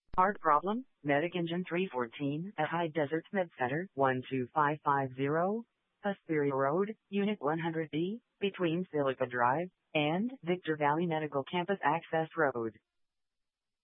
Hard problem, Medic Engine 314 at High Desert Med Center 12550, Hesperia Road, Unit 100B, between Silica Drive and Victor Valley Medical Campus Access Road.